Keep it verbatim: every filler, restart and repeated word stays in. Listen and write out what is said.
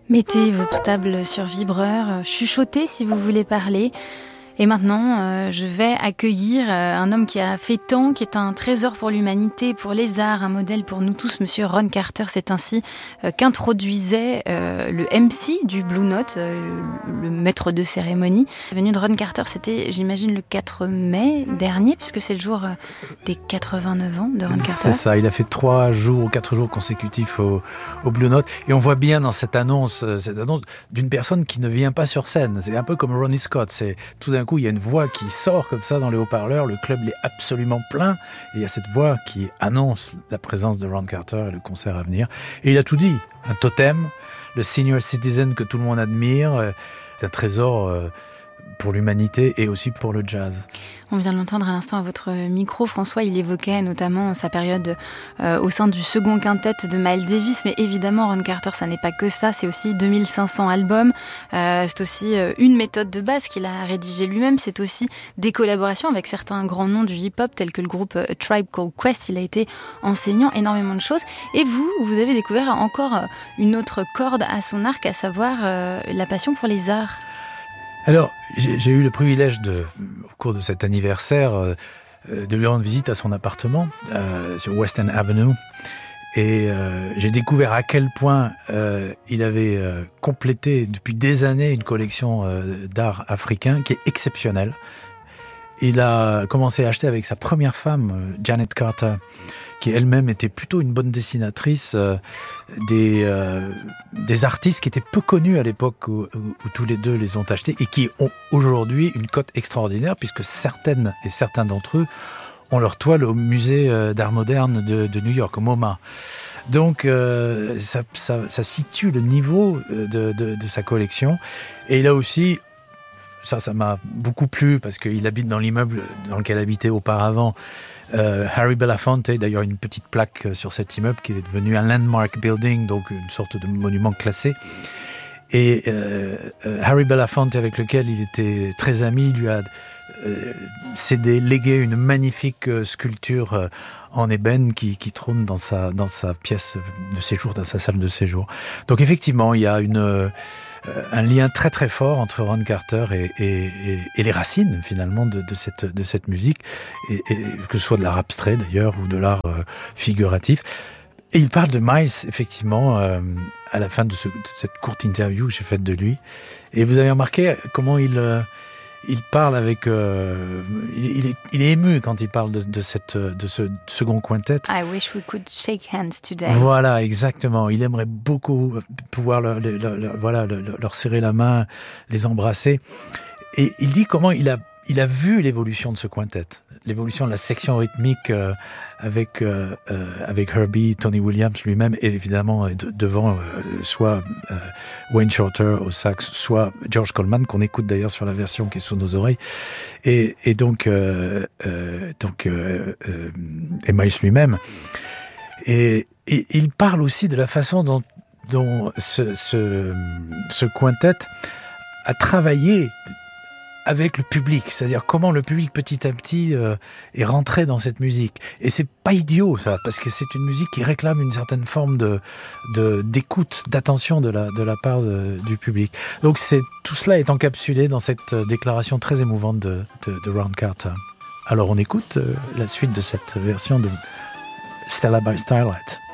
Mettez vos portables sur vibreur, chuchotez si vous voulez parler. Et maintenant, euh, je vais accueillir euh, un homme qui a fait tant, qui est un trésor pour l'humanité, pour les arts, un modèle pour nous tous, monsieur Ron Carter. C'est ainsi euh, qu'introduisait euh, le M C du Blue Note, euh, le, le maître de cérémonie. La venue de Ron Carter, c'était, j'imagine, le quatre mai dernier, puisque c'est le jour euh, des quatre-vingt-neuf ans de Ron Carter. C'est ça, il a fait trois jours ou quatre jours consécutifs au, au Blue Note. Et on voit bien dans cette annonce, cette annonce d'une personne qui ne vient pas sur scène. C'est un peu comme Ronnie Scott. C'est tout d'un coup, il y a une voix qui sort comme ça dans les haut-parleurs, le club est absolument plein, et il y a cette voix qui annonce la présence de Ron Carter et le concert à venir. Et il a tout dit, un totem, le senior citizen que tout le monde admire, c'est un trésor pour l'humanité et aussi pour le jazz. On vient de l'entendre à l'instant à votre micro, François, il évoquait notamment sa période euh, au sein du second quintet de Miles Davis, mais évidemment Ron Carter, ça n'est pas que ça, c'est aussi deux mille cinq cents albums, euh, c'est aussi euh, une méthode de base qu'il a rédigée lui-même, c'est aussi des collaborations avec certains grands noms du hip-hop tels que le groupe euh, Tribe Called Quest, il a été enseignant, énormément de choses, et vous, vous avez découvert encore euh, une autre corde à son arc, à savoir euh, la passion pour les arts. Alors, j'ai, j'ai eu le privilège, de, au cours de cet anniversaire, euh, de lui rendre visite à son appartement euh, sur West End Avenue. Et euh, j'ai découvert à quel point euh, il avait euh, complété depuis des années une collection euh, d'art africain qui est exceptionnelle. Il a commencé à acheter avec sa première femme, euh, Janet Carter, qui elle-même était plutôt une bonne dessinatrice, euh, des, euh, des artistes qui étaient peu connus à l'époque où, où, où tous les deux les ont achetés et qui ont aujourd'hui une cote extraordinaire puisque certaines et certains d'entre eux ont leur toile au musée d'art moderne de, de New York, au MoMA. Donc euh, ça, ça, ça situe le niveau de, de, de sa collection. Et il a aussi... Ça, ça m'a beaucoup plu parce qu'il habite dans l'immeuble dans lequel habitait auparavant euh, Harry Belafonte. D'ailleurs, une petite plaque sur cet immeuble qui est devenu un landmark building, donc une sorte de monument classé. Et euh, euh, Harry Belafonte, avec lequel il était très ami, lui a euh, cédé, légué une magnifique euh, sculpture euh, en ébène qui, qui trône dans sa, dans sa pièce de séjour, dans sa salle de séjour. Donc effectivement, il y a une... Euh, un lien très très fort entre Ron Carter et, et, et, et les racines finalement de, de, cette, de cette musique, et, et que ce soit de l'art abstrait d'ailleurs ou de l'art euh, figuratif. Et il parle de Miles effectivement euh, à la fin de, ce, de cette courte interview que j'ai faite de lui. Et vous avez remarqué comment il... Euh, Il parle avec, euh, il, il, est, il est ému quand il parle de, de cette, de ce second quintet. I wish we could shake hands today. Voilà, exactement. Il aimerait beaucoup pouvoir leur, leur, leur, voilà, leur, leur serrer la main, les embrasser. Et il dit comment il a, il a vu l'évolution de ce quintet, l'évolution de la section rythmique euh, avec euh, euh, avec Herbie, Tony Williams lui-même, et évidemment de, devant euh, soit euh, Wayne Shorter au sax, soit George Coleman qu'on écoute d'ailleurs sur la version qui est sous nos oreilles, et, et donc euh, euh, donc euh, euh, et Miles lui-même. Et, et il parle aussi de la façon dont dont ce ce, ce quintet a travaillé avec le public, c'est-à-dire comment le public petit à petit euh, est rentré dans cette musique. Et c'est pas idiot ça, parce que c'est une musique qui réclame une certaine forme de, de d'écoute, d'attention de la de la part de, du public. Donc c'est tout cela est encapsulé dans cette déclaration très émouvante de de, de Ron Carter. Alors on écoute euh, la suite de cette version de Stella by Starlight.